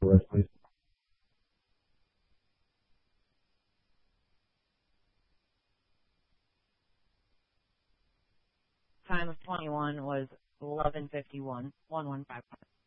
rest, please. Time of 21 was 11:51, 1155.